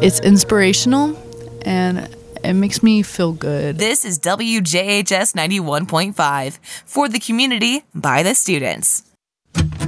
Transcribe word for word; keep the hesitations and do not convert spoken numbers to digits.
it's inspirational and it makes me feel good. This is W J H S ninety-one point five for the community by the students.